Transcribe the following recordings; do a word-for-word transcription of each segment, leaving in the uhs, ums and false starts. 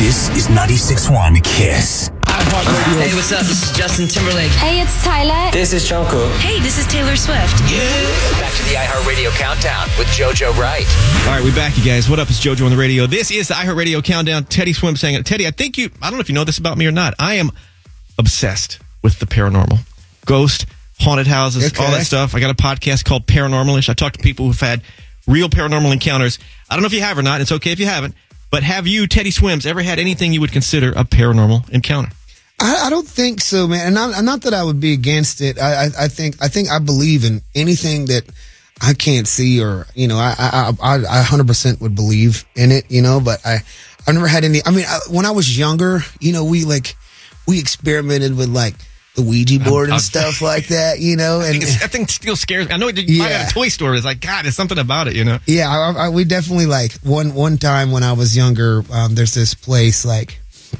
This is ninety-six point one Kiss. Hey, what's up? This is Justin Timberlake. Hey, it's Tyler. This is Jungkook. Hey, this is Taylor Swift. Yeah. Back to the iHeartRadio Countdown with JoJo Wright. All right, we're back, you guys. What up? It's JoJo on the radio. This is the iHeartRadio Countdown. Teddy Swim saying it. Teddy, I think you, I don't know if you know this about me or not. I am obsessed with the paranormal. Ghost, haunted houses, okay. all that stuff. I got a podcast called Paranormalish. I talk to people who've had real paranormal encounters. I don't know if you have or not. It's okay if you haven't. But have you, Teddy Swims, ever had anything you would consider a paranormal encounter? I, I don't think so, man. And not, not that I would be against it. I, I, I think I think I believe in anything that I can't see, or you know, I I I, I one hundred percent would believe in it, you know. But I I've never had any. I mean, I, when I was younger, you know, we like we experimented with like the Ouija board and stuff like that, you know. And that thing still scares me. I know it, yeah. I got a toy store. It's like, God, there's something about it, you know. Yeah, I, I, we definitely like one one time when I was younger. Um, there's this place like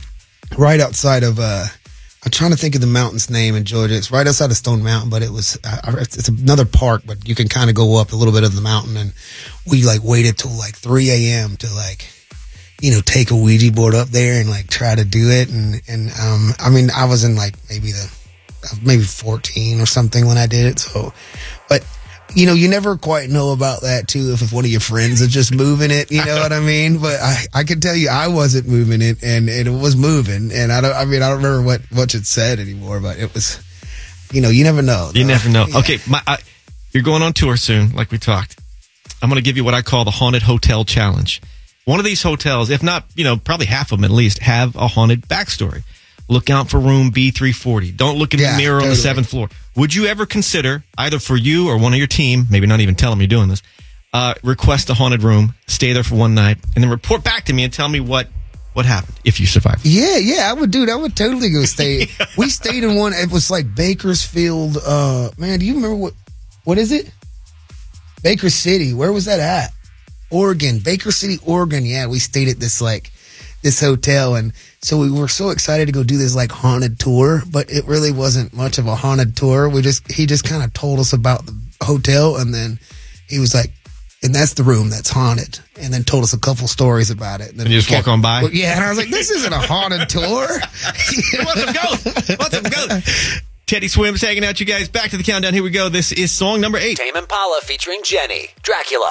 right outside of. Uh, I'm trying to think of the mountain's name in Georgia. It's right outside of Stone Mountain, but it was uh, it's another park. But you can kind of go up a little bit of the mountain, and we like waited till like three a.m. to like. You know, take a Ouija board up there and like try to do it. And, and, um, I mean, I was in like maybe the, maybe fourteen or something when I did it. So, but you know, you never quite know about that too. If, if one of your friends is just moving it, you know what I mean? But I, I can tell you I wasn't moving it, and, and it was moving. And I don't, I mean, I don't remember what, what it said anymore, but it was, you know, you never know. You though. never know. Yeah. Okay. My, I, you're going on tour soon, like we talked. I'm going to give you what I call the Haunted Hotel Challenge. One of these hotels, if not, you know, probably half of them at least, have a haunted backstory. Look out for room B three forty. Don't look in Yeah, the mirror totally. on the seventh floor. Would you ever consider, either for you or one of your team, maybe not even tell them you're doing this, uh, request a haunted room, stay there for one night, and then report back to me and tell me what, what happened if you survived? Yeah, yeah, I would do that. I would totally go stay. yeah. We stayed in one, it was like Bakersfield. Uh, man, do you remember what, what is it? Baker City. Where was that at? Oregon, Baker City, Oregon. Yeah, we stayed at this like this hotel, and so we were so excited to go do this like haunted tour, but it really wasn't much of a haunted tour. We just he just kind of told us about the hotel, and then he was like, "And that's the room that's haunted," and then told us a couple stories about it. And, then and you just kept, walk on by. well, yeah, and I was like, "This isn't a haunted tour." What's some ghosts? What's some ghosts? Teddy Swims hanging out, you guys. Back to the countdown. Here we go. This is song number eight. Tame Impala featuring Jenny, Dracula.